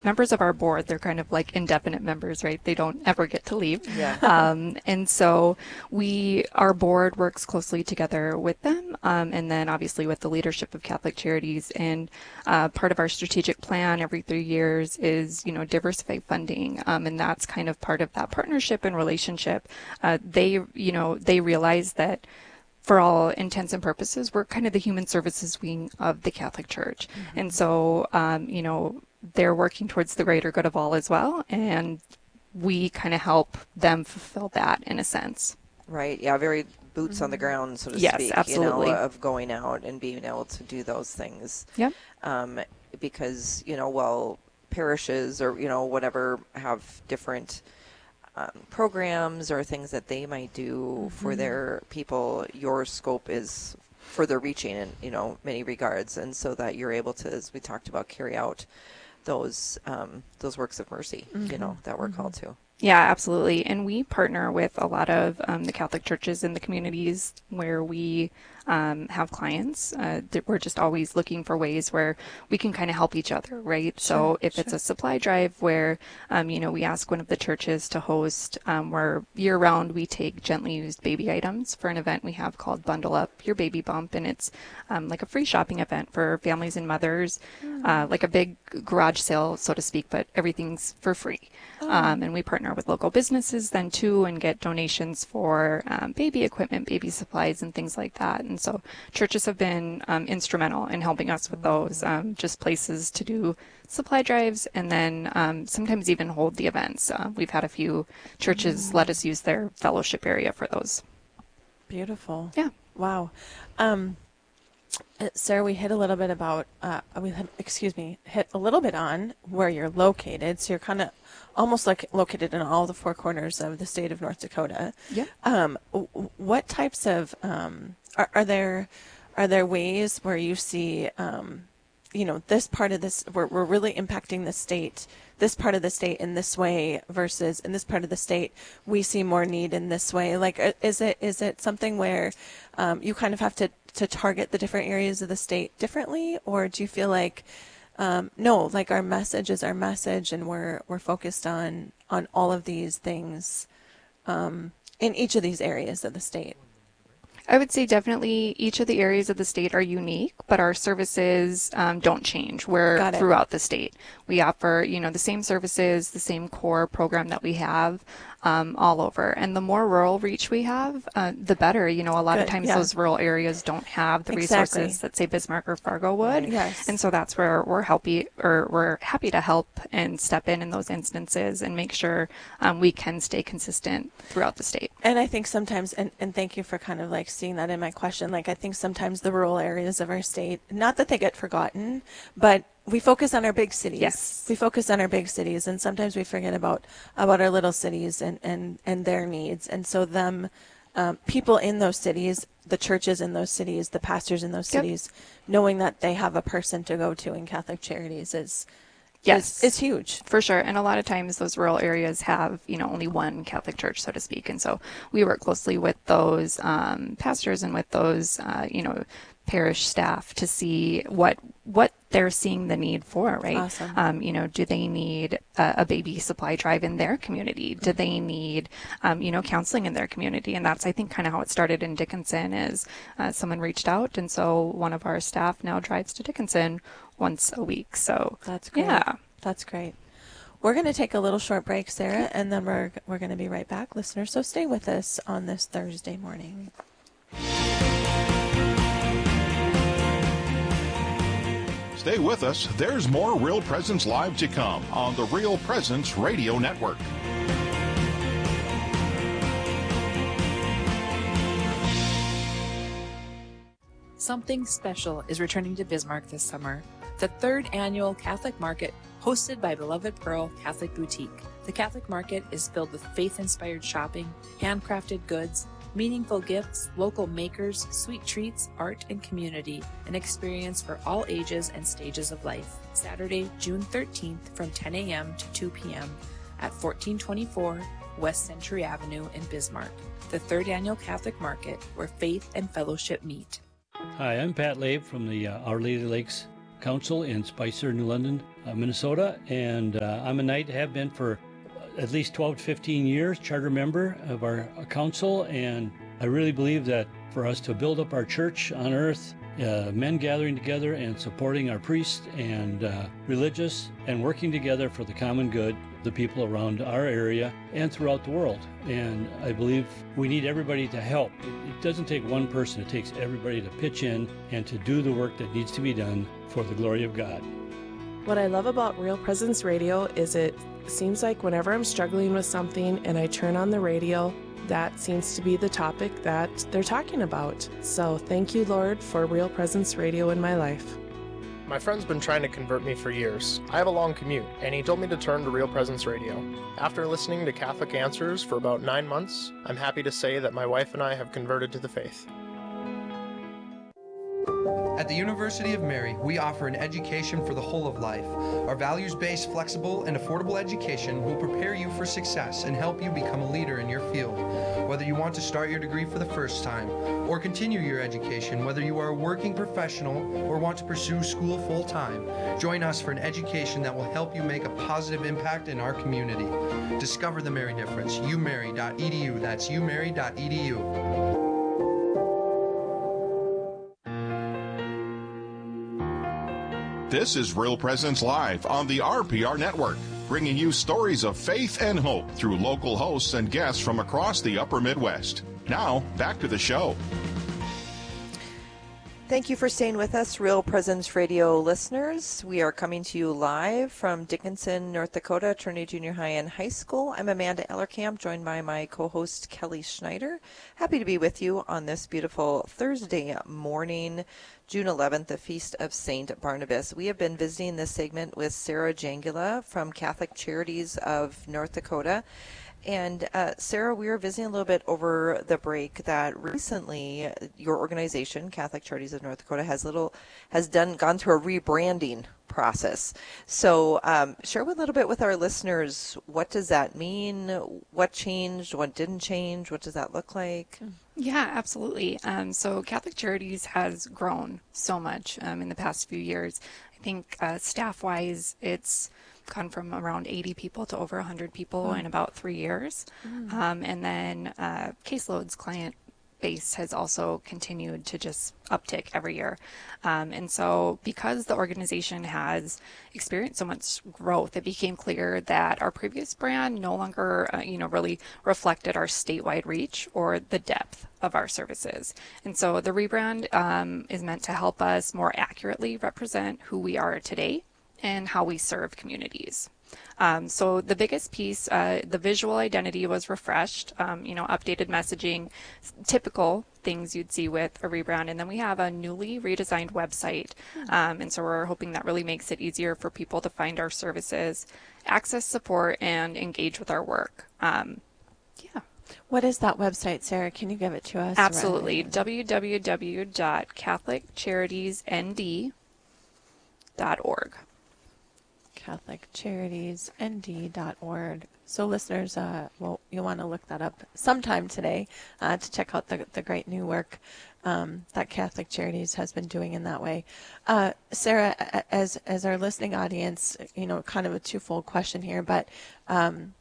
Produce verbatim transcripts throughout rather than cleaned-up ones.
members of our board, they're kind of like indefinite members, right? They don't ever get to leave. Yeah. Um, and so we, our board works closely together with them, um, and then obviously with the leadership of Catholic Charities. And uh, part of our strategic plan every three years is, you know, diversify funding, um, and that's kind of part of that partnership and relationship. Uh, they, you know, they realize that for all intents and purposes, we're kind of the human services wing of the Catholic Church. Mm-hmm. And so, um, you know, they're working towards the greater good of all as well. And we kind of help them fulfill that in a sense. Right. Yeah. Very boots mm-hmm. on the ground, so to yes, speak. Absolutely. You know, of going out and being able to do those things. Yep. Um, because, you know, well, parishes or, you know, whatever have different Um, programs or things that they might do mm-hmm. for their people, your scope is further reaching in, you know, many regards. And so that you're able to, as we talked about, carry out those um, those works of mercy, mm-hmm. you know, that we're mm-hmm. called to. Yeah, absolutely. And we partner with a lot of um, the Catholic churches in the communities where we um, have clients. Uh, that we're just always looking for ways where we can kind of help each other, right? Sure, so if sure. it's a supply drive where, um, you know, we ask one of the churches to host, um, where year round we take gently used baby items for an event we have called Bundle Up Your Baby Bump. And it's um, like a free shopping event for families and mothers, mm. uh, like a big garage sale, so to speak, but everything's for free. Oh. Um, and we partner with local businesses then too and get donations for um, baby equipment, baby supplies, and things like that. And so churches have been um, instrumental in helping us with those, um, just places to do supply drives and then um, sometimes even hold the events. Uh, we've had a few churches mm. let us use their fellowship area for those. Beautiful. Yeah. Wow. Um, Sarah, we hit a little bit about, uh, we had, excuse me, hit a little bit on where you're located. So you're kind of almost like located in all the four corners of the state of North Dakota. Yeah. Um, what types of, um, are, are there, are there ways where you see, um, you know, this part of this, we're, we're really impacting the state, this part of the state in this way versus in this part of the state, we see more need in this way? Like, is it, is it something where um, you kind of have to, to target the different areas of the state differently? Or do you feel like, um, no, like our message is our message and we're, we're focused on, on all of these things um, in each of these areas of the state? I would say definitely each of the areas of the state are unique, but our services um, don't change. We're throughout the state. We offer, you know, the same services, the same core program that we have um, all over. And the more rural reach we have, uh, the better. You know, a lot Good, of times yeah. those rural areas don't have the Exactly. resources that, say, Bismarck or Fargo would. Yes. And so that's where we're happy, or we're happy to help and step in in those instances and make sure um, we can stay consistent throughout the state. And I think sometimes, and, and thank you for kind of like seeing that in my question, like I think sometimes the rural areas of our state, not that they get forgotten, but we focus on our big cities. Yes. We focus on our big cities, and sometimes we forget about, about our little cities and, and, and their needs. And so them, um, people in those cities, the churches in those cities, the pastors in those Yep. cities, knowing that they have a person to go to in Catholic Charities is, Yes. is, is huge. For sure. And a lot of times those rural areas have, you know, only one Catholic church, so to speak. And so we work closely with those um, pastors and with those, uh, you know, parish staff to see what what they're seeing the need for, right? Awesome. Um, you know, do they need a, a baby supply drive in their community? Do they need, um, you know, counseling in their community? And that's, I think, kind of how it started in Dickinson is uh, someone reached out. And so one of our staff now drives to Dickinson once a week. So that's great. Yeah. That's great. We're going to take a little short break, Sarah, and then we're we're going to be right back, listeners. So stay with us on this Thursday morning. Stay with us. There's more Real Presence Live to come on the Real Presence Radio Network. Something special is returning to Bismarck this summer. The third annual Catholic Market, hosted by Beloved Pearl Catholic Boutique. The Catholic Market is filled with faith-inspired shopping, handcrafted goods, meaningful gifts, local makers, sweet treats, art, and community, an experience for all ages and stages of life. Saturday, June thirteenth from ten a.m. to two p.m. at fourteen twenty-four West Century Avenue in Bismarck. The third annual Catholic Market, where faith and fellowship meet. Hi, I'm Pat Labe from the uh, Our Lady Lakes Council in Spicer, New London, uh, Minnesota, and uh, I'm a knight, have been for at least twelve to fifteen years, charter member of our council, and I really believe that for us to build up our church on earth, uh, men gathering together and supporting our priests and uh, religious and working together for the common good, the people around our area and throughout the world. And I believe we need everybody to help. It doesn't take one person, it takes everybody to pitch in and to do the work that needs to be done for the glory of God. What I love about Real Presence Radio is it seems like whenever I'm struggling with something and I turn on the radio, that seems to be the topic that they're talking about. So thank you, Lord, for Real Presence Radio in my life. My friend's been trying to convert me for years. I have a long commute, and he told me to turn to Real Presence Radio. After listening to Catholic Answers for about nine months, I'm happy to say that my wife and I have converted to the faith. At the University of Mary, we offer an education for the whole of life. Our values-based, flexible, and affordable education will prepare you for success and help you become a leader in your field. Whether you want to start your degree for the first time or continue your education, whether you are a working professional or want to pursue school full-time, join us for an education that will help you make a positive impact in our community. Discover the Mary difference. u mary dot e d u. That's u mary dot e d u. This is Real Presence Live on the R P R Network, bringing you stories of faith and hope through local hosts and guests from across the upper Midwest. Now, back to the show. Thank you for staying with us, Real Presence Radio listeners. We are coming to you live from Dickinson, North Dakota, Trinity Junior High and High School. I'm Amanda Ellerkamp, joined by my co-host Kelly Schneider. Happy to be with you on this beautiful Thursday morning, June eleventh, the Feast of Saint Barnabas. We have been visiting this segment with Sarah Jangula from Catholic Charities of North Dakota. And uh, Sarah, we were visiting a little bit over the break that recently your organization, Catholic Charities of North Dakota, has little has done gone through a rebranding process. So um, share a little bit with our listeners. What does that mean? What changed? What didn't change? What does that look like? Yeah, absolutely. Um, so Catholic Charities has grown so much um, in the past few years. I think uh, staff-wise, it's gone from around eighty people to over one hundred people mm. in about three years. Mm. Um, and then uh, caseloads, client base has also continued to just uptick every year. Um, and so because the organization has experienced so much growth, it became clear that our previous brand no longer, uh, you know, really reflected our statewide reach or the depth of our services. And so the rebrand um, is meant to help us more accurately represent who we are today and how we serve communities. Um, so the biggest piece, uh, the visual identity was refreshed, um, you know, updated messaging, typical things you'd see with a rebrand. And then we have a newly redesigned website. Um, and so we're hoping that really makes it easier for people to find our services, access support, and engage with our work. Um, yeah. What is that website, Sarah? Can you give it to us? Absolutely. w w w dot catholic charities n d dot org. catholic charities n d dot org. So listeners, uh, well, you'll want to look that up sometime today uh, to check out the, the great new work um, that Catholic Charities has been doing in that way. Uh, Sarah, as as our listening audience, you know, kind of a twofold question here, but um,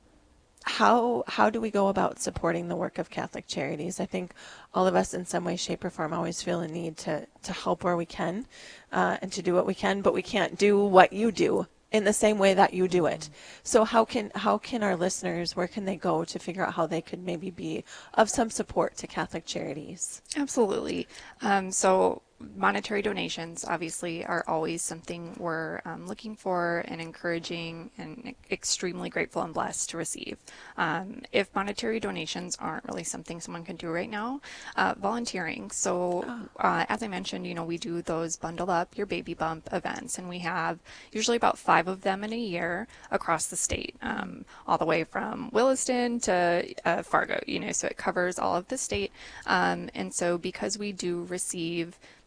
how how do we go about supporting the work of Catholic Charities? I think all of us in some way, shape, or form always feel a need to, to help where we can uh, and to do what we can, but we can't do what you do in the same way that you do it. So how can how can our listeners, where can they go to figure out how they could maybe be of some support to Catholic Charities? Absolutely. Um, so monetary donations obviously are always something we're um, looking for and encouraging and extremely grateful and blessed to receive. Um, if monetary donations aren't really something someone can do right now, uh, volunteering. So uh, as I mentioned, you know, we do those bundle up your baby bump events, and we have usually about five of them in a year across the state, um, all the way from Williston to uh, Fargo, you know, so it covers all of the state. Um, and so because we do receive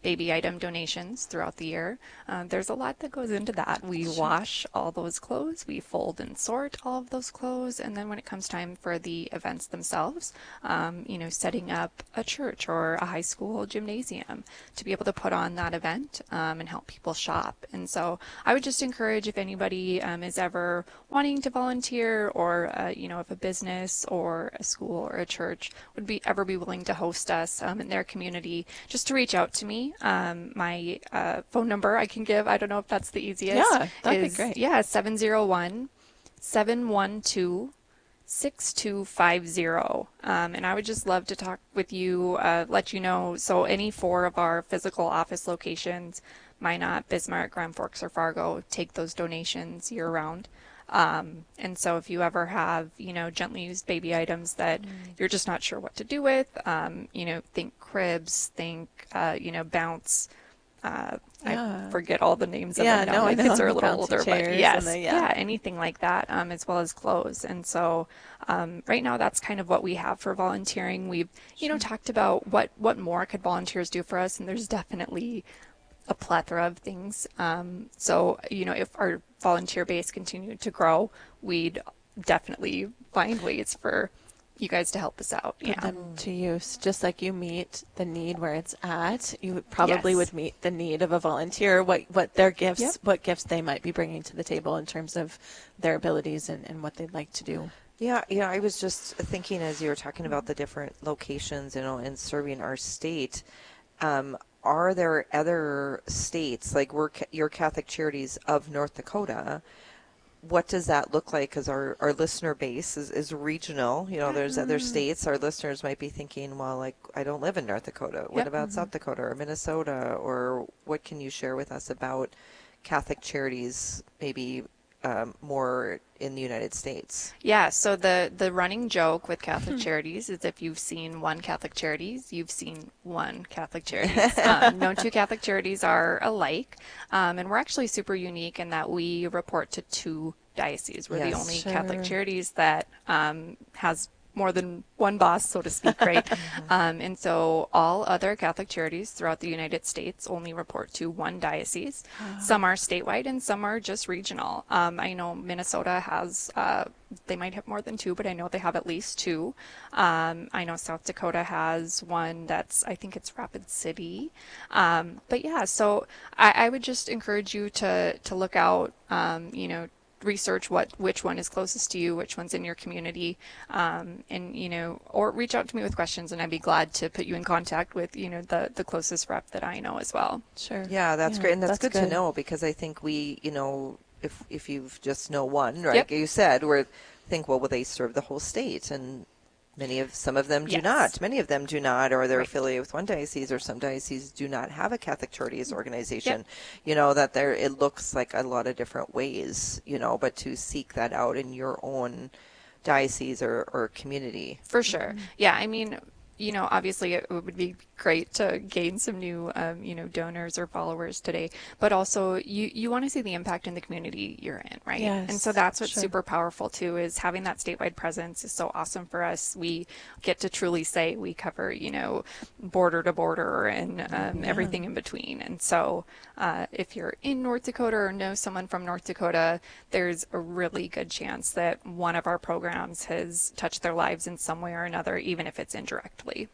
baby item donations throughout the year. Uh, there's a lot that goes into that. We wash all those clothes, we fold and sort all of those clothes, and then when it comes time for the events themselves, um, you know, setting up a church or a high school gymnasium to be able to put on that event um, and help people shop. And so I would just encourage, if anybody um, is ever wanting to volunteer, or uh, you know, if a business or a school or a church would be ever be willing to host us um, in their community, just to reach out to me. Um, my uh, phone number I can give, I don't know if that's the easiest. Yeah, that'd is, be great. Yeah, seven oh one, seven one two, six two five zero. Um, and I would just love to talk with you, uh, let you know. So any four of our physical office locations, Minot, Bismarck, Grand Forks, or Fargo, take those donations year round. Um, and so if you ever have, you know, gently used baby items that mm. you're just not sure what to do with, um, you know, think cribs, think, uh, you know, bounce. Uh, yeah. I forget all the names of yeah, them now. No, My no, kids are a little older, but yes, the, yeah. yeah, anything like that, um, as well as clothes. And so um, right now that's kind of what we have for volunteering. We've, you know, talked about what, what more could volunteers do for us, and there's definitely a plethora of things. Um, so, you know, if our volunteer base continued to grow, we'd definitely find ways for you guys to help us out. Put yeah. them to use. Just like you meet the need where it's at, you would probably Yes. would meet the need of a volunteer, what what their gifts, Yep. what gifts they might be bringing to the table in terms of their abilities and, and what they'd like to do. Yeah, yeah. I was just thinking as you were talking about the different locations, you know, and serving our state. Um, are there other states, like we're your Catholic Charities of North Dakota? What does that look like? Because our, our listener base is, is regional. You know, there's other states. Our listeners might be thinking, well, like, I don't live in North Dakota. What Yep. about Mm-hmm. South Dakota or Minnesota? Or what can you share with us about Catholic Charities, maybe um, more in the United States? Yeah, so the, the running joke with Catholic Charities is if you've seen one Catholic Charities, you've seen one Catholic Charities. um, no two Catholic Charities are alike, um, and we're actually super unique in that we report to two dioceses. We're Yes, the only sure. Catholic Charities that um, has more than one boss, so to speak, right? um, and so all other Catholic Charities throughout the United States only report to one diocese. Some are statewide and some are just regional. Um, I know Minnesota has, uh, they might have more than two, but I know they have at least two. Um, I know South Dakota has one that's, I think it's Rapid City. Um, but yeah, so I, I would just encourage you to, to look out, um, you know, research what which one is closest to you, which one's in your community, um, and you know, or reach out to me with questions, and I'd be glad to put you in contact with you know the the closest rep that I know as well. Sure. Yeah, that's Yeah, great, and that's, that's good, good. to know, because I think we, you know, if if you've just know one, right? Yep. You said, we're think, well, will they serve the whole state? And many of some of them do Yes. not. Many of them do not, or they're Right. affiliated with one diocese, or some dioceses do not have a Catholic Charities organization. You know, that there it looks like a lot of different ways, you know, but to seek that out in your own diocese or, or community. For sure. Yeah, I mean, you know, obviously it would be great to gain some new, um, you know, donors or followers today, but also you, you want to see the impact in the community you're in, right? Yes, and so that's what's sure. super powerful too, is having that statewide presence is so awesome for us. We get to truly say we cover, you know, border to border and um, Yeah. everything in between. And so uh, if you're in North Dakota or know someone from North Dakota, there's a really good chance that one of our programs has touched their lives in some way or another, even if it's indirectly.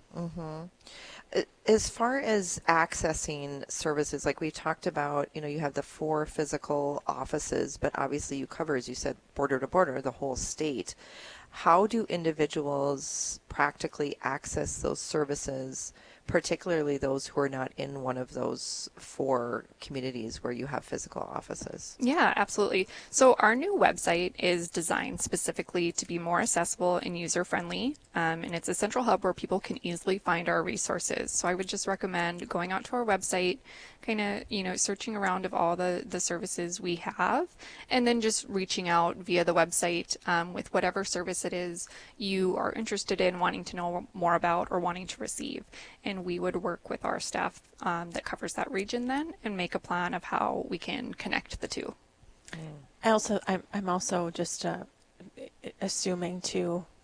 As far as accessing services, like we talked about, you know, you have the four physical offices, but obviously you cover, as you said, border to border, the whole state. How do individuals practically access those services, particularly those who are not in one of those four communities where you have physical offices? Yeah, absolutely. So our new website is designed specifically to be more accessible and user-friendly, um, and it's a central hub where people can easily find our resources. So I would just recommend going out to our website, kind of, you know, searching around of all the, the services we have, and then just reaching out via the website um, with whatever service it is you are interested in, wanting to know more about, or wanting to receive. And we would work with our staff um, that covers that region then and make a plan of how we can connect the two. I also, I'm, I'm also just uh, assuming too,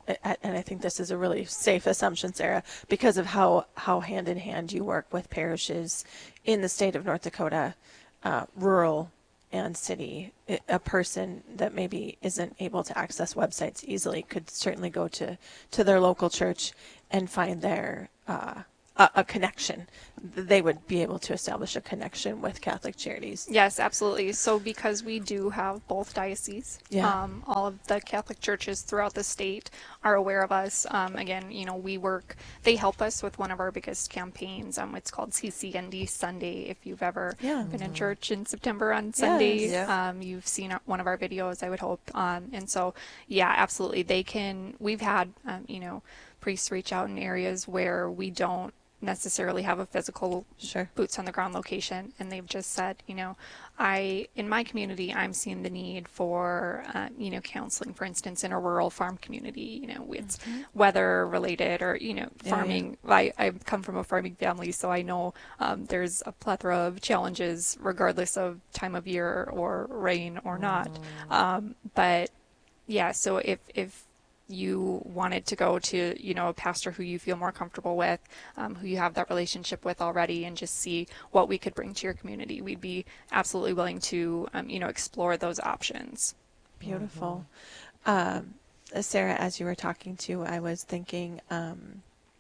and I think this is a really safe assumption, Sarah, because of how, how hand in hand you work with parishes in the state of North Dakota, uh, rural and city. A person that maybe isn't able to access websites easily could certainly go to, to their local church and find their uh, a, a connection. They would be able to establish a connection with Catholic Charities. Yes, absolutely. So because we do have both dioceses, Yeah. um, all of the Catholic churches throughout the state are aware of us. Um, again, you know, we work, they help us with one of our biggest campaigns. Um, it's called C C N D Sunday. If you've ever Yeah. been in church in September on Sunday, Yeah. um, you've seen one of our videos, I would hope. Um, and so, yeah, absolutely. They can, we've had, um, you know, priests reach out in areas where we don't necessarily have a physical Sure. boots on the ground location, and they've just said, you know, I in my community I'm seeing the need for uh, you know, counseling, for instance, in a rural farm community. You know, it's mm-hmm. weather related, or you know, farming. Yeah, yeah. I I come from a farming family, so I know um, there's a plethora of challenges regardless of time of year or rain or not. Mm. Um, but yeah, so if if you wanted to go to, you know, a pastor who you feel more comfortable with, um, who you have that relationship with already, and just see what we could bring to your community, we'd be absolutely willing to, um, you know, explore those options. Beautiful. Mm-hmm. Um, Sarah, as you were talking to, I was thinking, um,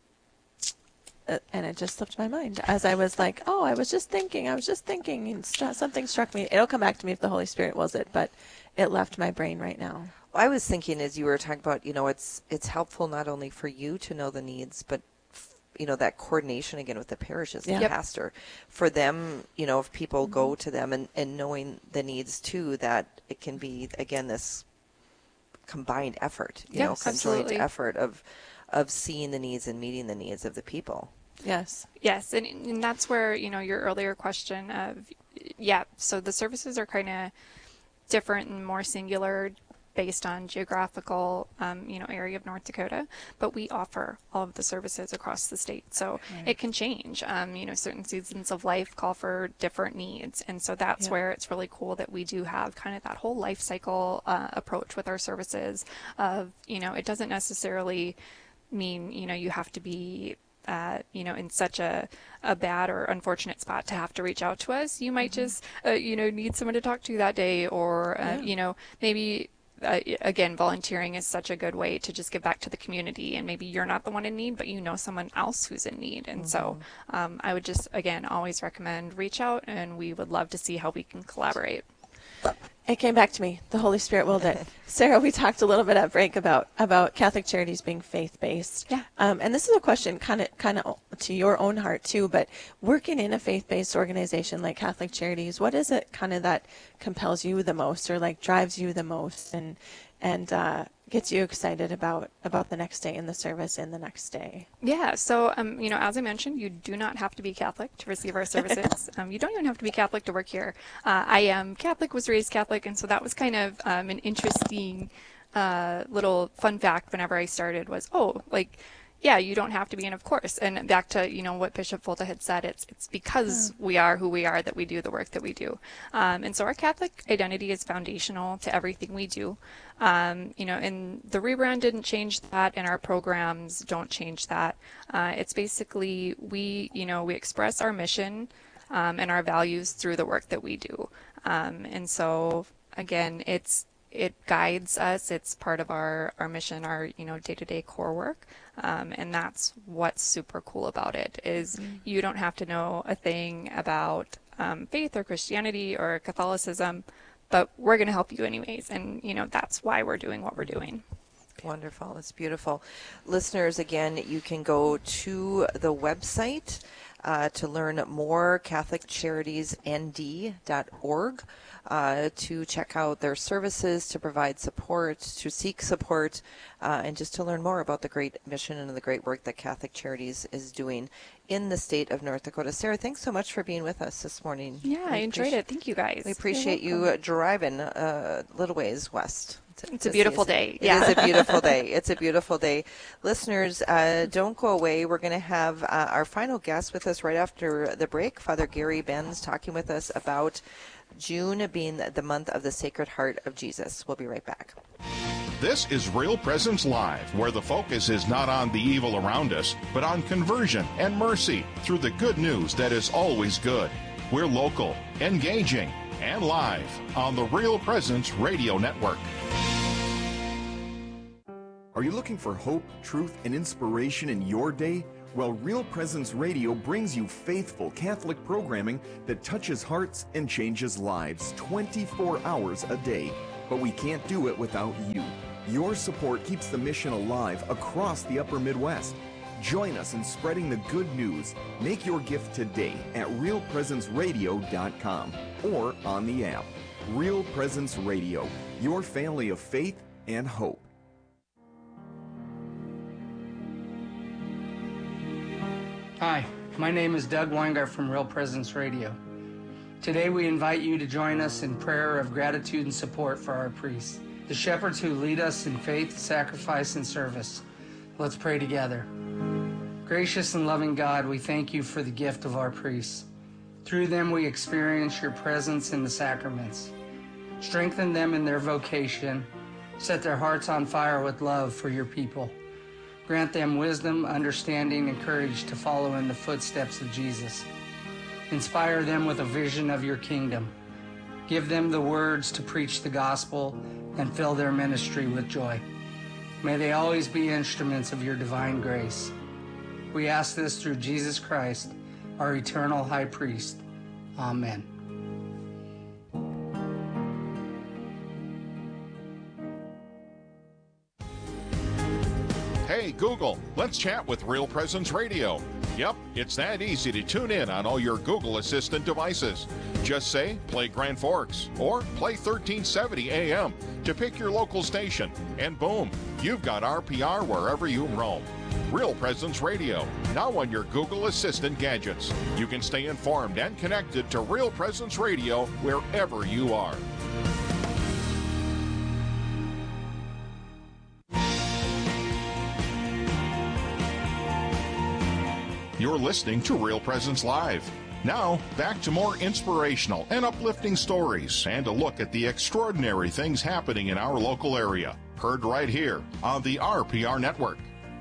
uh, and it just slipped my mind as I was like, oh, I was just thinking, I was just thinking, and st- something struck me. It'll come back to me if the Holy Spirit wills it, but it left my brain right now. I was thinking as you were talking about, you know, it's it's helpful not only for you to know the needs, but, you know, that coordination again with the parishes, yeah. the pastor, for them, you know, if people mm-hmm. go to them and, and knowing the needs too, that it can be, again, this combined effort, you yes, know, conjoined absolutely. effort of of seeing the needs and meeting the needs of the people. Yes. Yes. And, and that's where, you know, your earlier question of, yeah, so the services are kind of different and more singular based on geographical, um, you know, area of North Dakota, but we offer all of the services across the state. So right. it can change. Um, you know, certain seasons of life call for different needs. And so that's yeah. where it's really cool that we do have kind of that whole life cycle uh, approach with our services of, you know, it doesn't necessarily mean, you know, you have to be Uh, you know, in such a, a bad or unfortunate spot to have to reach out to us. You might mm-hmm. just, uh, you know, need someone to talk to that day, or, uh, yeah. you know, maybe, uh, again, volunteering is such a good way to just give back to the community, and maybe you're not the one in need, but you know someone else who's in need. And mm-hmm. so um, I would just, again, always recommend reach out, and we would love to see how we can collaborate. It came back to me. The Holy Spirit willed it. Sarah, we talked a little bit at break about, about Catholic Charities being faith-based. Yeah. Um, and this is a question kind of kind of to your own heart, too. But working in a faith-based organization like Catholic Charities, what is it kind of that compels you the most, or like drives you the most, and and uh, gets you excited about, about the next day in the service and the next day? Yeah, so, um, you know, as I mentioned, you do not have to be Catholic to receive our services. um, you don't even have to be Catholic to work here. Uh, I am Catholic, was raised Catholic, and so that was kind of um, an interesting uh, little fun fact whenever I started was, oh, like, yeah, you don't have to be. And of course, and back to, you know, what Bishop Folta had said, it's it's because oh. we are who we are that we do the work that we do. Um, and so our Catholic identity is foundational to everything we do. Um, you know, and the rebrand didn't change that, and our programs don't change that. Uh, it's basically we, you know, we express our mission um, and our values through the work that we do. Um, and so, again, it's it guides us. It's part of our, our mission, our, you know, day-to-day core work. Um, and that's what's super cool about it is mm-hmm. you don't have to know a thing about um, faith or Christianity or Catholicism, but we're going to help you anyways. And, you know, that's why we're doing what we're doing. Wonderful. That's beautiful. Listeners, again, you can go to the website uh, to learn more, catholic charities n d dot org. Uh, to check out their services, to provide support, to seek support, uh, and just to learn more about the great mission and the great work that Catholic Charities is doing in the state of North Dakota. Sarah, thanks so much for being with us this morning. Yeah, I enjoyed it. Thank you, guys. We appreciate you driving a little ways west. To, it's a beautiful day. It yeah. is a beautiful day. It's a beautiful day. Listeners, uh, don't go away. We're going to have uh, our final guest with us right after the break, Father Gary Benz, talking with us about June being the month of the Sacred Heart of Jesus. We'll be right back. This is Real Presence Live, where the focus is not on the evil around us, but on conversion and mercy through the good news that is always good. We're local, engaging, and live on the Real Presence Radio Network. Are you looking for hope, truth, and inspiration in your day? Well, Real Presence Radio brings you faithful Catholic programming that touches hearts and changes lives twenty-four hours a day. But we can't do it without you. Your support keeps the mission alive across the Upper Midwest. Join us in spreading the good news. Make your gift today at real presence radio dot com or on the app. Real Presence Radio, your family of faith and hope. Hi, my name is Doug Weingart from Real Presence Radio. Today we invite you to join us in prayer of gratitude and support for our priests, the shepherds who lead us in faith, sacrifice, and service. Let's pray together. Gracious and loving God, we thank you for the gift of our priests. Through them we experience your presence in the sacraments. Strengthen them in their vocation. Set their hearts on fire with love for your people. Grant them wisdom, understanding, and courage to follow in the footsteps of Jesus. Inspire them with a vision of your kingdom. Give them the words to preach the gospel and fill their ministry with joy. May they always be instruments of your divine grace. We ask this through Jesus Christ, our eternal high priest. Amen. Hey, Google, let's chat with Real Presence Radio. Yep, it's that easy to tune in on all your Google Assistant devices. Just say, play Grand Forks, or play thirteen seventy A M to pick your local station, and boom, you've got R P R wherever you roam. Real Presence Radio, now on your Google Assistant gadgets. You can stay informed and connected to Real Presence Radio wherever you are. You're listening to Real Presence Live. Now, back to more inspirational and uplifting stories and a look at the extraordinary things happening in our local area. Heard right here on the R P R Network.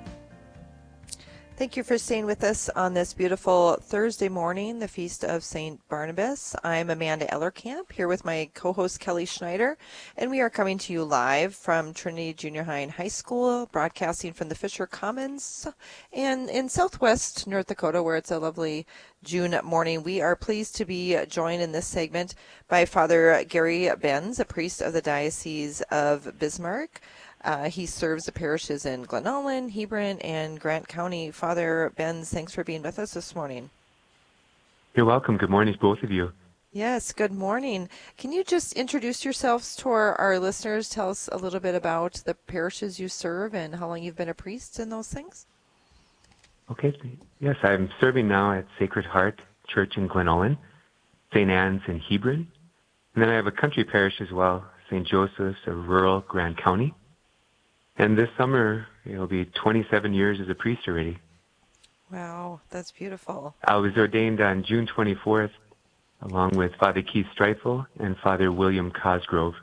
Thank you for staying with us on this beautiful Thursday morning, the Feast of Saint Barnabas. I'm Amanda Ellerkamp, here with my co-host Kelly Schneider, and we are coming to you live from Trinity Junior High and High School, broadcasting from the Fisher Commons and in southwest North Dakota, where it's a lovely June morning. We are pleased to be joined in this segment by Father Gary Benz, a priest of the Diocese of Bismarck. Uh, he serves the parishes in Glenollen, Hebron, and Grant County. Father Benz, thanks for being with us this morning. You're welcome. Good morning to both of you. Yes, good morning. Can you just introduce yourselves to our, our listeners? Tell us a little bit about the parishes you serve and how long you've been a priest and those things. Okay. Yes, I'm serving now at Sacred Heart Church in Glenollen, Saint Anne's in Hebron, and then I have a country parish as well, Saint Joseph's of rural Grant County. And this summer, it'll be twenty-seven years as a priest already. Wow, that's beautiful. I was ordained on June twenty-fourth, along with Father Keith Streifel and Father William Cosgrove.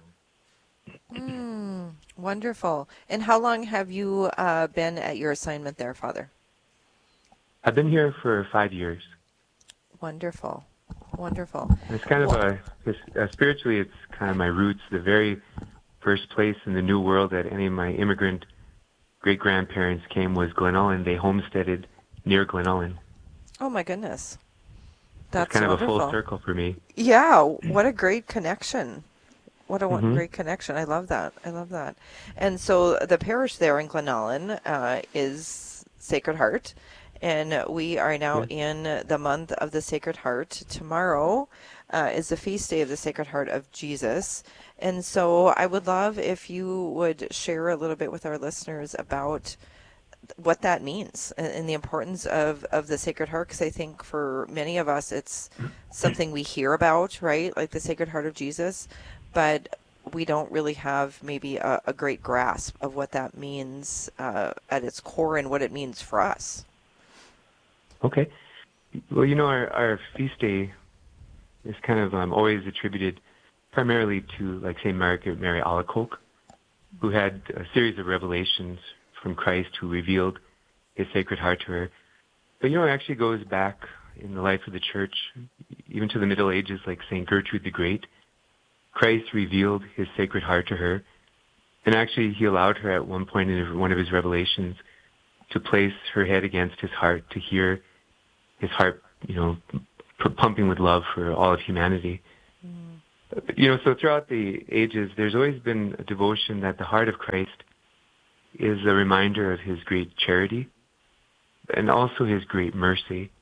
Mm, wonderful. And how long have you uh, been at your assignment there, Father? I've been here for five years. Wonderful. Wonderful. And it's kind of well, a, uh, spiritually, it's kind of my roots, the very first place in the New World that any of my immigrant great-grandparents came was Glenollen. They homesteaded near Glenollen. Oh, my goodness. That's it's kind wonderful. of a full circle for me. Yeah, what a great connection. What a mm-hmm. great connection. I love that. I love that. And so the parish there in Glenollen uh, is Sacred Heart, and we are now yes. in the month of the Sacred Heart. Tomorrow uh, is the feast day of the Sacred Heart of Jesus. And so I would love if you would share a little bit with our listeners about what that means and, and the importance of, of the Sacred Heart, because I think for many of us it's something we hear about, right, like the Sacred Heart of Jesus, but we don't really have maybe a, a great grasp of what that means uh, at its core and what it means for us. Okay. Well, you know, our, our feast day is kind of um, always attributed primarily to, like, Saint Margaret Mary Alacoque. who had a series of revelations from Christ, who revealed his Sacred Heart to her. But, you know, it actually goes back in the life of the church, even to the Middle Ages, like Saint Gertrude the Great. Christ revealed his Sacred Heart to her, and actually he allowed her at one point in one of his revelations to place her head against his heart, to hear his heart, you know, pumping with love for all of humanity. Mm. You know, so throughout the ages, there's always been a devotion that the heart of Christ is a reminder of his great charity and also his great mercy.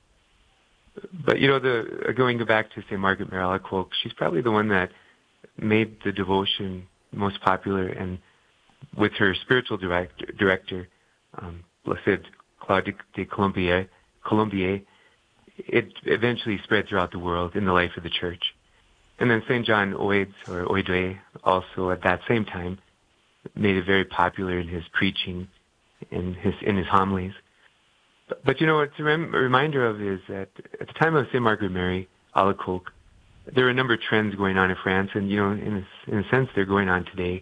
But, you know, the going back to, say, Margaret Mary Alacoque, she's probably the one that made the devotion most popular, and with her spiritual director, director um, Blessed Claude de Colombier, Colombier, it eventually spread throughout the world in the life of the church. And then Saint John Eudes, or Oidre, also at that same time, made it very popular in his preaching, in his in his homilies. But, but you know, what to rem- a reminder of is that at the time of Saint Margaret Mary Alacoque, there were a number of trends going on in France, and, you know, in a, in a sense, they're going on today.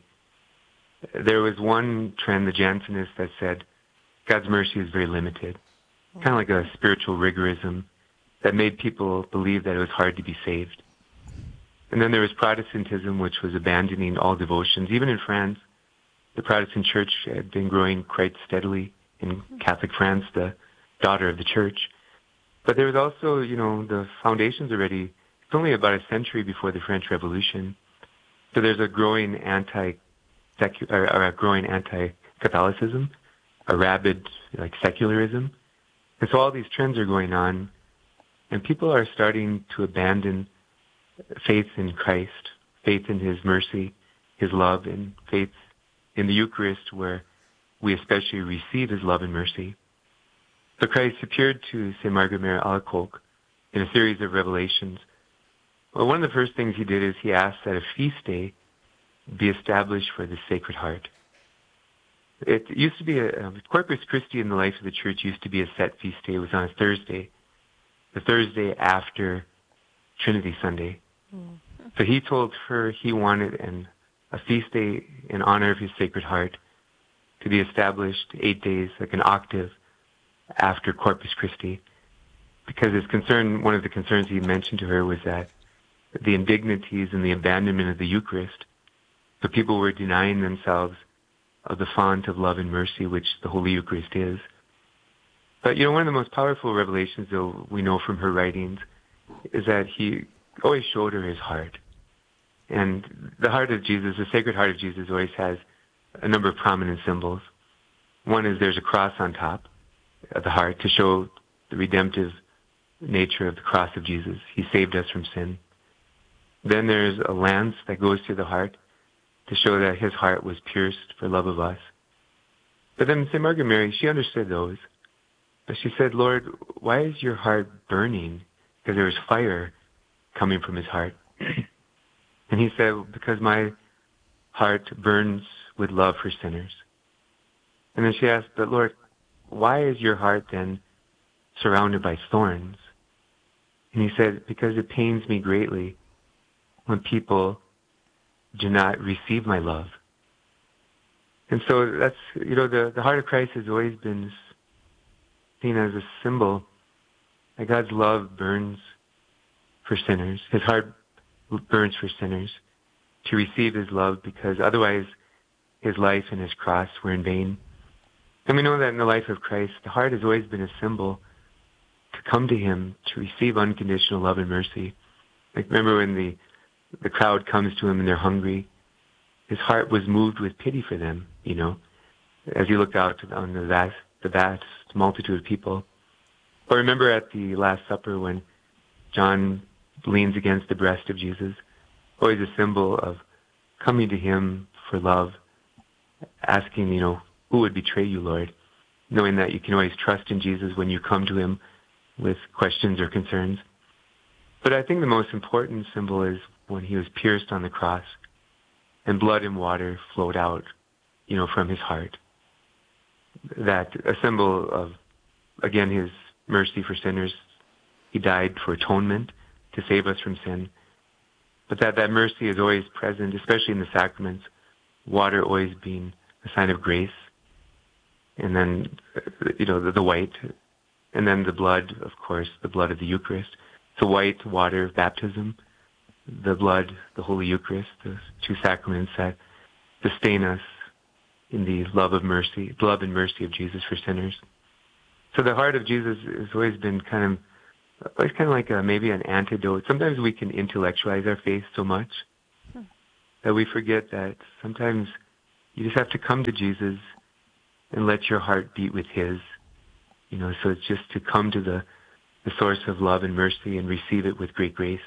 There was one trend, the Jansenist, that said God's mercy is very limited, kind of like a spiritual rigorism that made people believe that it was hard to be saved. And then there was Protestantism, which was abandoning all devotions. Even in France, the Protestant church had been growing quite steadily in Catholic France, the daughter of the church. But there was also, you know, the foundations already. It's only about a century before the French Revolution. So there's a growing anti or a growing anti-Catholicism, a rabid like secularism. And so all these trends are going on, and people are starting to abandon faith in Christ, faith in his mercy, his love, and faith in the Eucharist, where we especially receive his love and mercy. So Christ appeared to Saint Margaret Mary Alacoque in a series of revelations. Well, one of the first things he did is he asked that a feast day be established for the Sacred Heart. It used to be a, a Corpus Christi in the life of the church used to be a set feast day. It was on a Thursday, the Thursday after Trinity Sunday. Mm. So he told her he wanted an, a feast day in honor of his Sacred Heart to be established eight days, like an octave, after Corpus Christi, because his concern, one of the concerns he mentioned to her was that the indignities and the abandonment of the Eucharist, so people were denying themselves of the font of love and mercy which the Holy Eucharist is. But, you know, one of the most powerful revelations, though, we know from her writings, is that he always showed her his heart. And the heart of Jesus, the Sacred Heart of Jesus, always has a number of prominent symbols. One is there's a cross on top of the heart to show the redemptive nature of the cross of Jesus. He saved us from sin. Then there's a lance that goes through the heart to show that his heart was pierced for love of us. But then Saint Margaret Mary, she understood those. But she said, Lord, why is your heart burning? Because there was fire coming from his heart. And he said, because my heart burns with love for sinners. And then she asked, but Lord, why is your heart then surrounded by thorns? And he said, because it pains me greatly when people do not receive my love. And so that's, you know, the, the heart of Christ has always been seen as a symbol that God's love burns for sinners. His heart burns for sinners to receive his love, because otherwise his life and his cross were in vain. And we know that in the life of Christ, the heart has always been a symbol to come to him, to receive unconditional love and mercy. Like, remember when the the crowd comes to him and they're hungry, his heart was moved with pity for them, you know, as he looked out on the vast, the vast multitude of people. Or remember at the Last Supper when John leans against the breast of Jesus, always a symbol of coming to him for love, asking, you know, who would betray you, Lord? Knowing that you can always trust in Jesus when you come to him with questions or concerns. But I think the most important symbol is when he was pierced on the cross and blood and water flowed out, you know, from his heart. That a symbol of, again, his mercy for sinners. He died for atonement to save us from sin. But that, that mercy is always present, especially in the sacraments, water always being a sign of grace, and then, you know, the, the white, and then the blood, of course, the blood of the Eucharist. So white, water, baptism, the blood, the Holy Eucharist, the two sacraments that sustain us in the love of mercy, love and mercy of Jesus for sinners. So the heart of Jesus has always been kind of, always kind of like a, maybe an antidote. Sometimes we can intellectualize our faith so much hmm. that we forget that sometimes you just have to come to Jesus and let your heart beat with his. You know, so it's just to come to the, the source of love and mercy and receive it with great grace.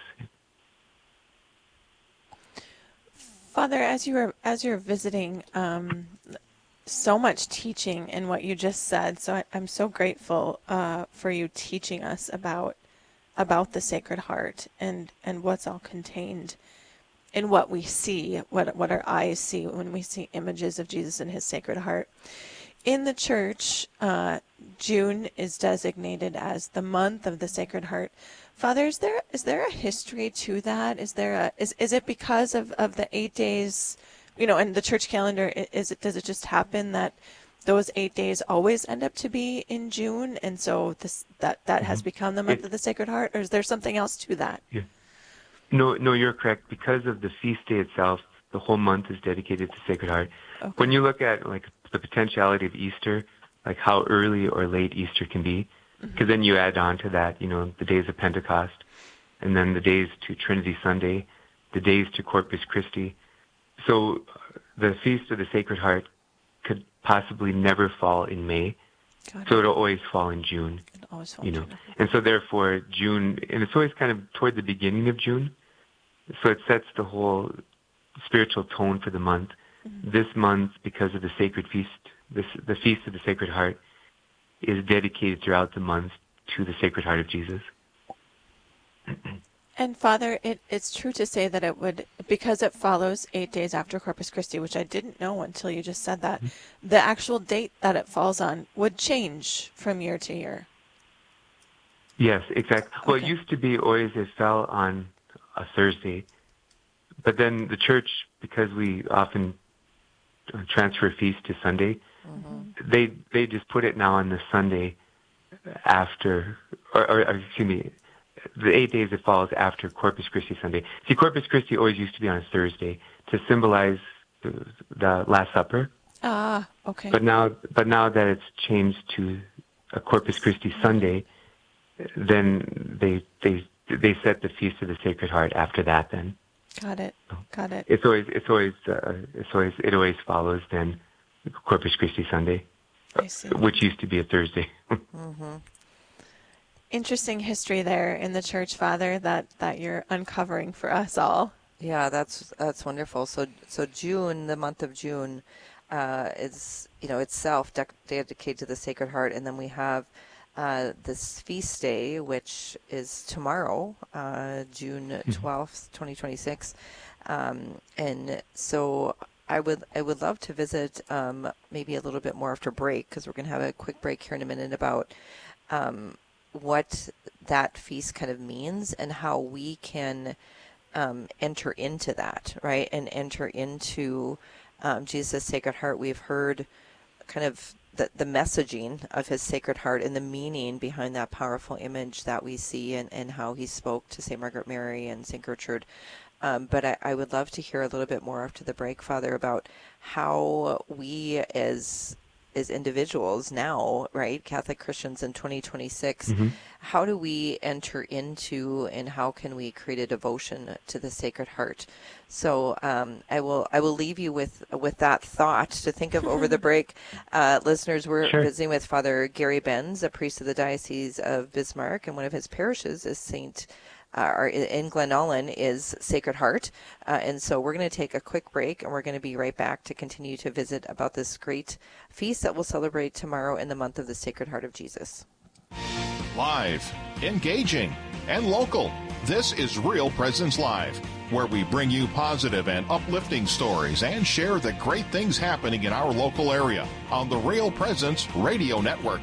Father, as you were as you're visiting, um, so much teaching in what you just said. So I, I'm so grateful uh, for you teaching us about about the Sacred Heart and, and what's all contained in what we see, what what our eyes see when we see images of Jesus and his Sacred Heart. In the church, uh, June is designated as the month of the Sacred Heart. Father, is there is there a history to that? Is there a is is it because of, of the eight days, you know, and the church calendar? Is it does it just happen that those eight days always end up to be in June, and so this that that mm-hmm. has become the month it, of the Sacred Heart, or is there something else to that? Yeah. No, no, you're correct. Because of the feast day itself, the whole month is dedicated to Sacred Heart. Okay. When you look at like the potentiality of Easter, like how early or late Easter can be. Because then you add on to that, you know, the days of Pentecost, and then the days to Trinity Sunday, the days to Corpus Christi. So the Feast of the Sacred Heart could possibly never fall in May. So it'll always fall in June. It'll always fall you know. in June. And so therefore June, and it's always kind of toward the beginning of June. So it sets the whole spiritual tone for the month. Mm-hmm. This month, because of the sacred feast, this, the Feast of the Sacred Heart, is dedicated throughout the month to the Sacred Heart of Jesus. And Father, it, it's true to say that it would, because it follows eight days after Corpus Christi, which I didn't know until you just said that, mm-hmm. the actual date that it falls on would change from year to year. Yes, exactly. Okay. Well, it used to be always it fell on a Thursday, but then the church, because we often transfer feast to Sunday, mm-hmm. they they just put it now on the Sunday after, or, or, or excuse me, the eight days it falls after Corpus Christi Sunday. See, Corpus Christi always used to be on a Thursday to symbolize the, the Last Supper. Ah, okay. But now, but now that it's changed to a Corpus Christi Sunday, then they they they set the Feast of the Sacred Heart after that. Then. Got it. Got it. It's always it's always uh, it's always it always follows then Corpus Christi Sunday, I see. Which used to be a Thursday. Mm-hmm. Interesting history there in the church, Father, that, that you're uncovering for us all. Yeah, that's that's wonderful. So so June, the month of June, uh, is you know itself de- dedicated to the Sacred Heart, and then we have uh, this feast day, which is tomorrow, uh, June twelfth, twenty twenty-six, um, and so. I would I would love to visit um, maybe a little bit more after break, because we're going to have a quick break here in a minute about um, what that feast kind of means and how we can um, enter into that, right, and enter into um, Jesus' Sacred Heart. We've heard kind of the, the messaging of his Sacred Heart and the meaning behind that powerful image that we see, and, and how he spoke to Saint Margaret Mary and Saint Gertrude. Um, but I, I would love to hear a little bit more after the break, Father, about how we as as individuals now, right, Catholic Christians in twenty twenty-six, mm-hmm. how do we enter into and how can we create a devotion to the Sacred Heart? So um, I will I will leave you with with that thought to think of over the break. Uh, listeners, we're sure. visiting with Father Gary Benz, a priest of the Diocese of Bismarck, and one of his parishes is Saint Uh, in Glenollen is Sacred Heart. Uh, and so we're going to take a quick break, and we're going to be right back to continue to visit about this great feast that we'll celebrate tomorrow in the month of the Sacred Heart of Jesus. Live, engaging, and local. This is Real Presence Live, where we bring you positive and uplifting stories and share the great things happening in our local area on the Real Presence Radio Network.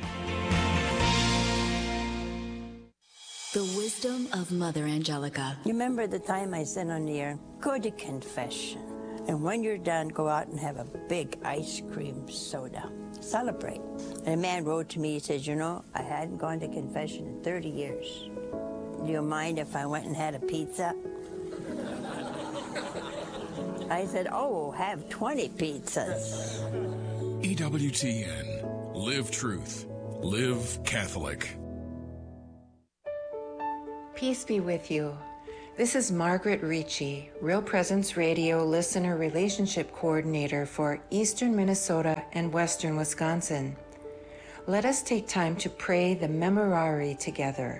The wisdom of Mother Angelica. You remember the time I said on the air, go to confession. And when you're done, go out and have a big ice cream soda. Celebrate. And a man wrote to me, he says, you know, I hadn't gone to confession in thirty years. Do you mind if I went and had a pizza? I said, oh, have twenty pizzas. E W T N. Live truth. Live Catholic. Peace be with you. This is Margaret Ricci, Real Presence Radio Listener Relationship Coordinator for Eastern Minnesota and Western Wisconsin. Let us take time to pray the Memorare together.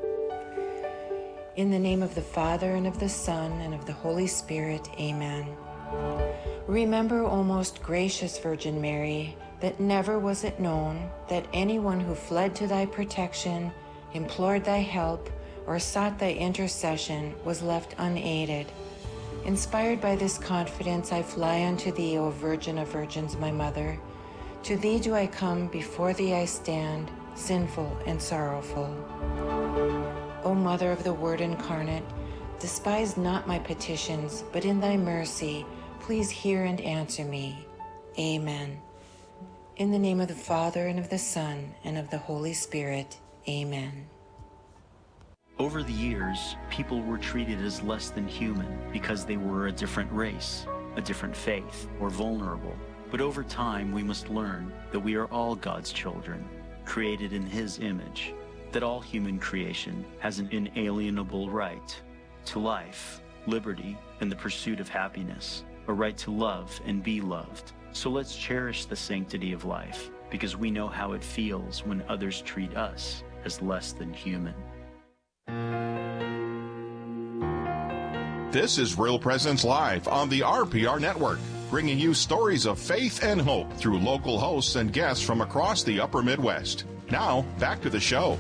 In the name of the Father, and of the Son, and of the Holy Spirit, amen. Remember, O most gracious Virgin Mary, that never was it known that anyone who fled to thy protection, implored thy help, or sought thy intercession was left unaided. Inspired by this confidence, I fly unto thee, O Virgin of Virgins, my Mother. To thee do I come, before thee I stand, sinful and sorrowful. O Mother of the Word incarnate, despise not my petitions, but in thy mercy, please hear and answer me. Amen. In the name of the Father, and of the Son, and of the Holy Spirit, amen. Over the years, people were treated as less than human because they were a different race, a different faith, or vulnerable. But over time, we must learn that we are all God's children, created in His image, that all human creation has an inalienable right to life, liberty, and the pursuit of happiness, a right to love and be loved. So let's cherish the sanctity of life, because we know how it feels when others treat us as less than human. This is Real Presence Live on the R P R Network, bringing you stories of faith and hope through local hosts and guests from across the upper Midwest. Now, back to the show.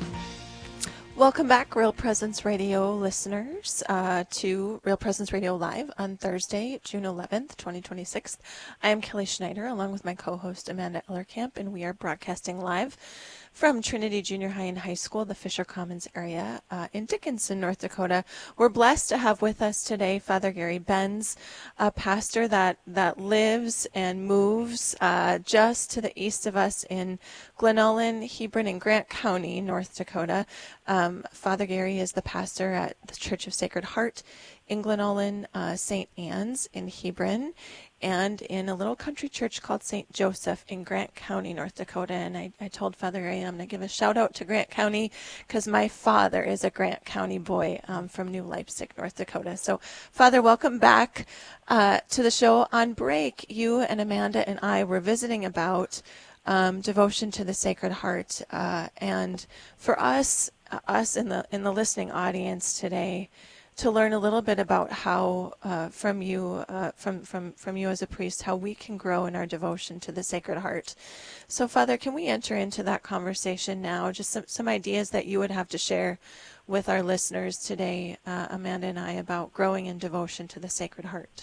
Welcome back, Real Presence Radio listeners, uh, to Real Presence Radio Live on Thursday, June eleventh, twenty twenty-six. I am Kelly Schneider, along with my co-host Amanda Ellerkamp, and we are broadcasting live from Trinity Junior High and High School, the Fisher Commons area uh, in Dickinson, North Dakota. We're blessed to have with us today Father Gary Benz, a pastor that, that lives and moves uh, just to the east of us in Glenolin, Hebron, and Grant County, North Dakota. Um, Father Gary is the pastor at the Church of Sacred Heart in Glenolin, uh, Saint Anne's in Hebron, and in a little country church called Saint Joseph in Grant County, North Dakota. And I, I told Father Gary I'm going to give a shout out to Grant County because my father is a Grant County boy um, from New Leipzig, North Dakota. So, Father, welcome back uh, to the show. On break, you and Amanda and I were visiting about um, devotion to the Sacred Heart. Uh, and for us, uh, us in the in the listening audience today, to learn a little bit about how, uh, from you, uh, from, from, from you as a priest, how we can grow in our devotion to the Sacred Heart. So, Father, can we enter into that conversation now? Just some, some ideas that you would have to share with our listeners today, uh, Amanda and I, about growing in devotion to the Sacred Heart.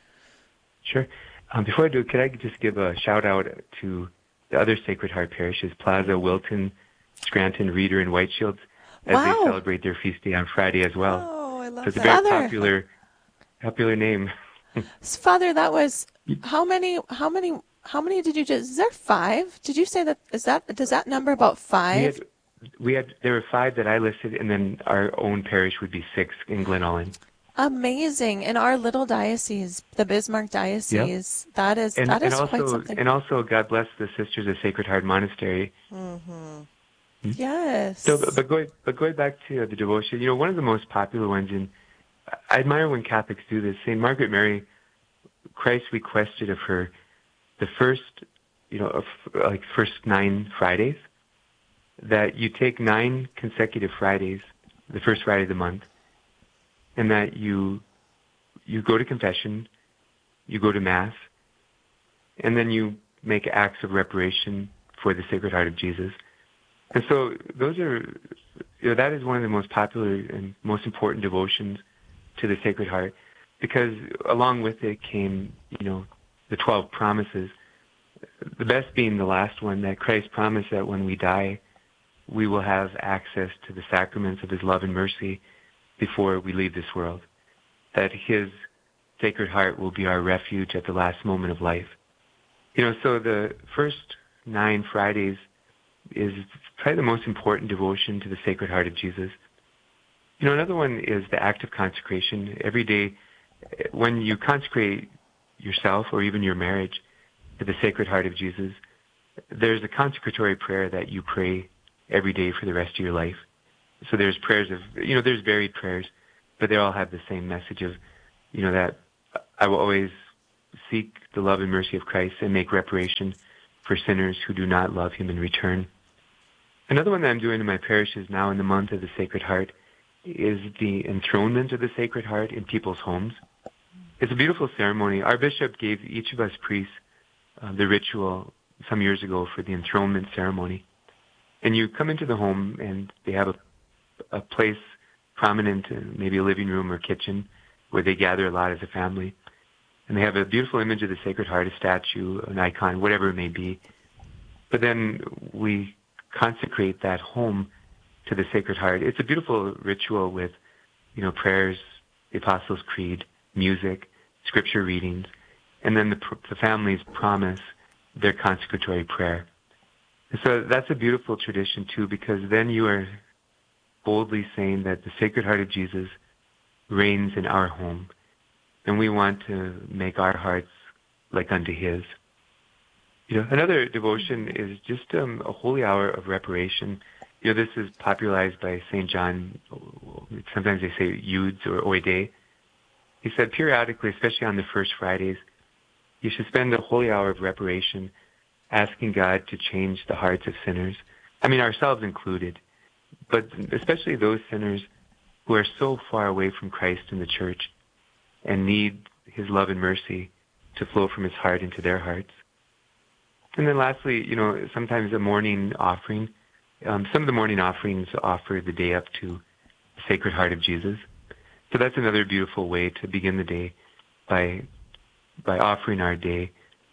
Sure. Um, before I do, could I just give a shout out to the other Sacred Heart parishes, Plaza, Wilton, Scranton, Reeder, and White Shields, as wow. they celebrate their feast day on Friday as well. Oh, I love so it's that. a very Father. popular, popular name. So, Father, that was how many? How many? How many did you just? Is there five? Did you say that? Is that? Does that number about five? We had, we had there were five that I listed, and then our own parish would be six in Glenolin. Amazing. In our little diocese, the Bismarck Diocese, yep. that is and, that and is also, quite something. And also, God bless the Sisters of Sacred Heart Monastery. Mm-hmm. Yes. So, but, but going but going back to the devotion, you know, one of the most popular ones, and I admire when Catholics do this. Saint Margaret Mary, Christ requested of her the first, you know, of, like first nine Fridays, that you take nine consecutive Fridays, the first Friday of the month, and that you you go to confession, you go to Mass, and then you make acts of reparation for the Sacred Heart of Jesus. And so those are, you know, that is one of the most popular and most important devotions to the Sacred Heart, because along with it came, you know, the twelve promises, the best being the last one, that Christ promised that when we die, we will have access to the sacraments of His love and mercy before we leave this world, that His Sacred Heart will be our refuge at the last moment of life. You know, so the first nine Fridays is probably the most important devotion to the Sacred Heart of Jesus. You know, another one is the act of consecration. Every day, when you consecrate yourself or even your marriage to the Sacred Heart of Jesus, there's a consecratory prayer that you pray every day for the rest of your life. So there's prayers of, you know, there's varied prayers, but they all have the same message of, you know, that I will always seek the love and mercy of Christ and make reparation for sinners who do not love him in return. Another one that I'm doing in my parish is now in the month of the Sacred Heart is the enthronement of the Sacred Heart in people's homes. It's a beautiful ceremony. Our bishop gave each of us priests uh, the ritual some years ago for the enthronement ceremony. And you come into the home and they have a, a place prominent, uh, maybe a living room or kitchen, where they gather a lot as a family. And they have a beautiful image of the Sacred Heart, a statue, an icon, whatever it may be. But then we consecrate that home to the Sacred Heart. It's a beautiful ritual with, you know, prayers, the Apostles' Creed, music, scripture readings, and then the, the families promise their consecratory prayer. And so that's a beautiful tradition too, because then you are boldly saying that the Sacred Heart of Jesus reigns in our home, and we want to make our hearts like unto his. You know, another devotion is just um, a holy hour of reparation. You know, this is popularized by Saint John. Sometimes they say Eudes or Oide. He said periodically, especially on the first Fridays, you should spend a holy hour of reparation asking God to change the hearts of sinners. I mean, ourselves included, but especially those sinners who are so far away from Christ and the church and need his love and mercy to flow from his heart into their hearts. And then lastly, you know, sometimes a morning offering. Um, some of the morning offerings offer the day up to the Sacred Heart of Jesus. So that's another beautiful way to begin the day by by offering our day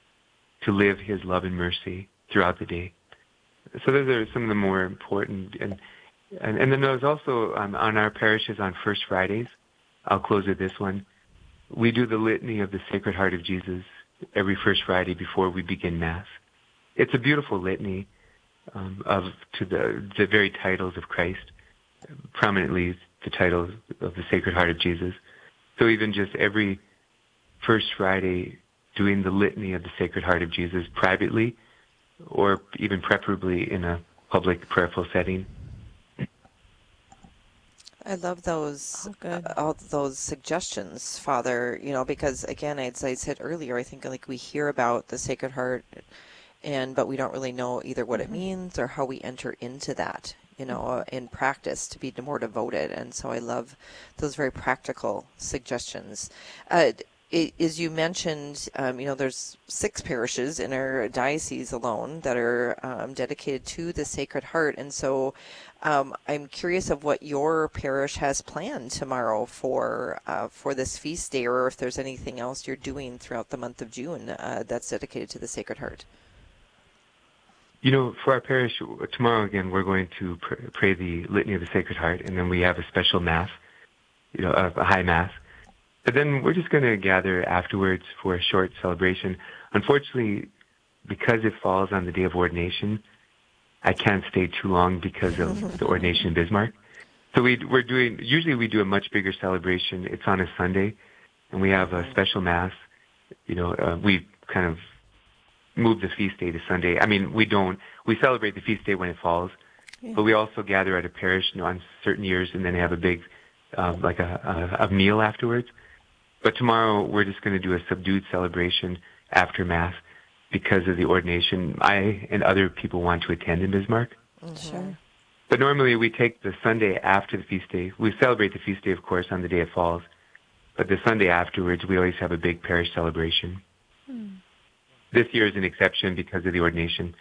to live his love and mercy throughout the day. So those are some of the more important. And and, and then there's also um, on our parishes on First Fridays, I'll close with this one, we do the Litany of the Sacred Heart of Jesus every First Friday before we begin Mass. It's a beautiful litany um, of to the the very titles of Christ, prominently the title of the Sacred Heart of Jesus. So even just every First Friday doing the Litany of the Sacred Heart of Jesus privately, or even preferably in a public prayerful setting. I love those oh, uh, all those suggestions, Father, you know, because again, as I said earlier, I think like we hear about the Sacred Heart and but we don't really know either what mm-hmm. it means or how we enter into that, you know, mm-hmm. in practice to be more devoted. And so I love those very practical suggestions. Uh, it, as you mentioned, um, you know, there's six parishes in our diocese alone that are um, dedicated to the Sacred Heart. And so um, I'm curious of what your parish has planned tomorrow for uh, for this feast day, or if there's anything else you're doing throughout the month of June uh, that's dedicated to the Sacred Heart. You know, for our parish, tomorrow again, we're going to pr- pray the Litany of the Sacred Heart, and then we have a special Mass, you know, a, a high Mass. But then we're just going to gather afterwards for a short celebration. Unfortunately, because it falls on the day of ordination, I can't stay too long because of the ordination in Bismarck. So we, we're doing, usually we do a much bigger celebration. It's on a Sunday, and we have a special Mass. You know, uh, we kind of move the feast day to Sunday. I mean, we don't. We celebrate the feast day when it falls, yeah. but we also gather at a parish, you know, on certain years and then have a big, uh, like a, a, a meal afterwards. But tomorrow we're just going to do a subdued celebration after Mass because of the ordination. I and other people want to attend in Bismarck. Mm-hmm. Sure. But normally we take the Sunday after the feast day. We celebrate the feast day, of course, on the day it falls. But the Sunday afterwards, we always have a big parish celebration. Hmm. This year is an exception because of the ordination.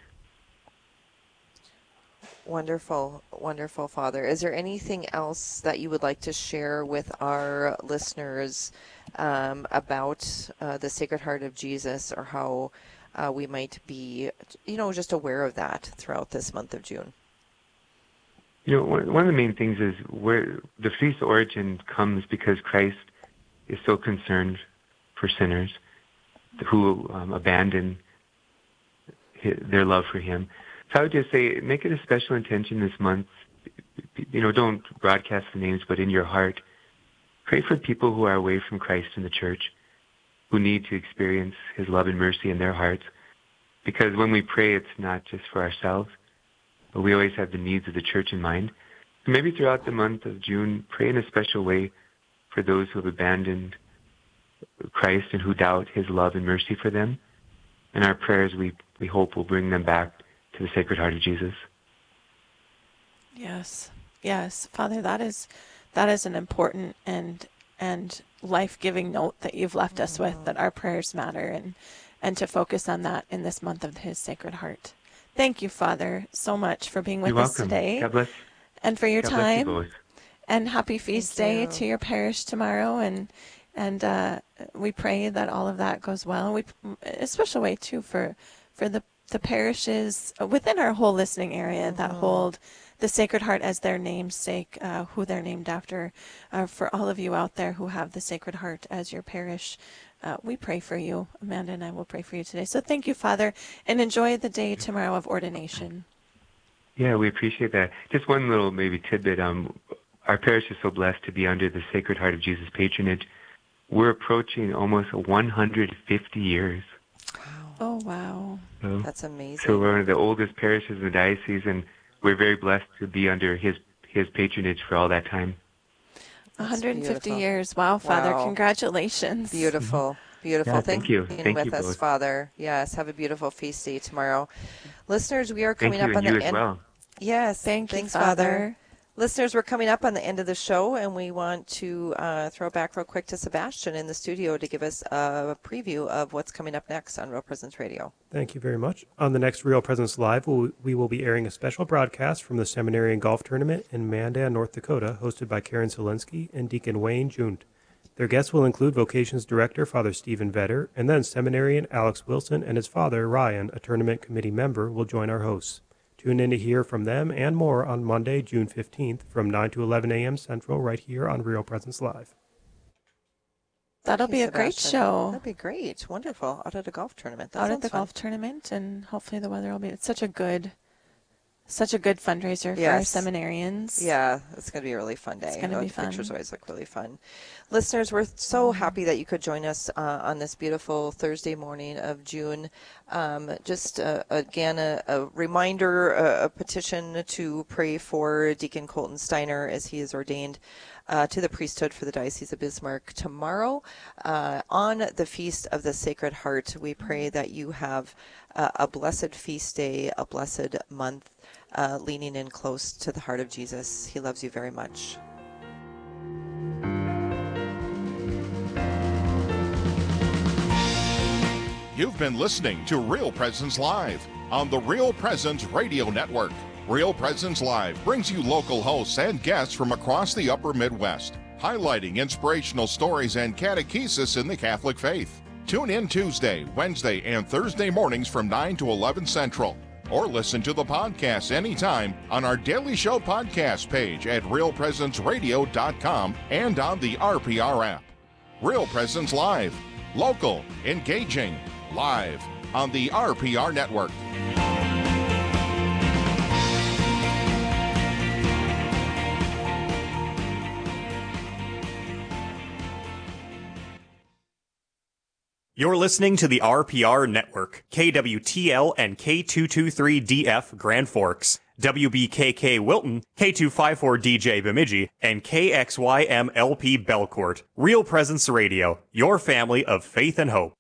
Wonderful, wonderful, Father. Is there anything else that you would like to share with our listeners um, about uh, the Sacred Heart of Jesus, or how uh, we might be, you know, just aware of that throughout this month of June? You know, one of the main things is where the feast origin comes because Christ is so concerned for sinners who um, abandon his, their love for him. So I would just say, make it a special intention this month. You know, don't broadcast the names, but in your heart, pray for people who are away from Christ in the church, who need to experience his love and mercy in their hearts. Because when we pray, it's not just for ourselves, but we always have the needs of the church in mind. So maybe throughout the month of June, pray in a special way for those who have abandoned Christ and who doubt his love and mercy for them. And our prayers, we, we hope, will bring them back to the Sacred Heart of Jesus. Yes, yes, Father, that is that is an important and and life-giving note that you've left us with, that our prayers matter, and and to focus on that in this month of his Sacred Heart. Thank you, Father, so much for being with You're us welcome. today. God bless. And for your God bless you time. both. And happy feast Thank day you. to your parish tomorrow, and and uh, we pray that all of that goes well. We a special way too for for the the parishes within our whole listening area mm-hmm. that hold the Sacred Heart as their namesake, uh, who they're named after. Uh, for all of you out there who have the Sacred Heart as your parish, uh, we pray for you. Amanda and I will pray for you today. So thank you, Father, and enjoy the day tomorrow of ordination. Yeah, we appreciate that. Just one little maybe tidbit. Um, our parish is so blessed to be under the Sacred Heart of Jesus patronage. We're approaching almost one hundred fifty years. Oh, wow. So, That's amazing. So we're one of the oldest parishes in the diocese, and we're very blessed to be under his his patronage for all that time. one hundred fifty beautiful. years. Wow, Father. Wow. Congratulations. Beautiful. Beautiful. Yeah, thank, thank you. for being Thank with you us, both. Father. Yes, have a beautiful feast day tomorrow. Listeners, we are Thank coming you, up on and you the as end. well. Yes. Thank Thanks, you, Father. Father. Listeners, we're coming up on the end of the show, and we want to uh, throw back real quick to Sebastian in the studio to give us a preview of what's coming up next on Real Presence Radio. Thank you very much. On the next Real Presence Live, we'll, we will be airing a special broadcast from the Seminarian Golf Tournament in Mandan, North Dakota, hosted by Karen Solinsky and Deacon Wayne Junt. Their guests will include Vocations Director Father Stephen Vetter, and then Seminarian Alex Wilson and his father, Ryan, a tournament committee member, will join our hosts. Tune in to hear from them and more on Monday, June fifteenth from nine to eleven a.m. Central right here on Real Presence Live. That'll Thank be you, a great Sebastian. show. That'd be great. Wonderful. Out at a golf tournament. That Out at sounds the fun. golf tournament, and hopefully the weather will be. It's such a good, such a good fundraiser for Yes. our seminarians. Yeah, it's going to be a really fun day. It's gonna Uh, be the fun. Pictures always look really fun. Listeners, we're so happy that you could join us uh, on this beautiful Thursday morning of June. Um, just uh, again, a, a reminder, a, a petition to pray for Deacon Colton Steiner as he is ordained uh, to the priesthood for the Diocese of Bismarck tomorrow. Uh, on the Feast of the Sacred Heart, we pray that you have uh, a blessed feast day, a blessed month, uh, leaning in close to the heart of Jesus. He loves you very much. You've been listening to Real Presence Live on the Real Presence Radio Network. Real Presence Live brings you local hosts and guests from across the upper Midwest, highlighting inspirational stories and catechesis in the Catholic faith. Tune in Tuesday, Wednesday, and Thursday mornings from nine to eleven Central. Or listen to the podcast anytime on our Daily Show podcast page at real presence radio dot com and on the R P R app. Real Presence Live. Local, engaging, live on the R P R Network. You're listening to the R P R Network, K W T L and K two twenty-three D F Grand Forks, W B K K Wilton, K two fifty-four D J Bemidji, and K X Y M L P Belcourt. Real Presence Radio, your family of faith and hope.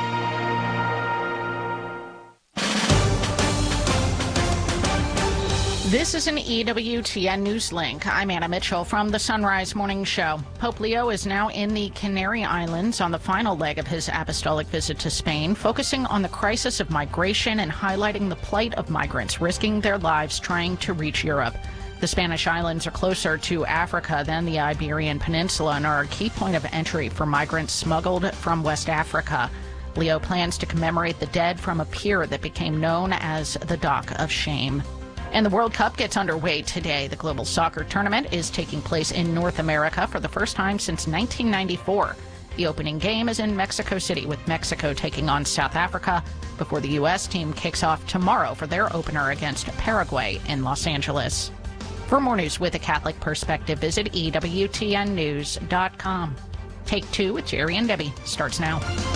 This is an E W T N News Link. I'm Anna Mitchell from the Sunrise Morning Show. Pope Leo is now in the Canary Islands on the final leg of his apostolic visit to Spain, focusing on the crisis of migration and highlighting the plight of migrants risking their lives trying to reach Europe. The Spanish islands are closer to Africa than the Iberian Peninsula and are a key point of entry for migrants smuggled from West Africa. Leo plans to commemorate the dead from a pier that became known as the Dock of Shame. And the World Cup gets underway today. The global soccer tournament is taking place in North America for the first time since nineteen ninety-four. The opening game is in Mexico City, with Mexico taking on South Africa before the U S team kicks off tomorrow for their opener against Paraguay in Los Angeles. For more news with a Catholic perspective, visit E W T N news dot com. Take Two with Jerry and Debbie starts now.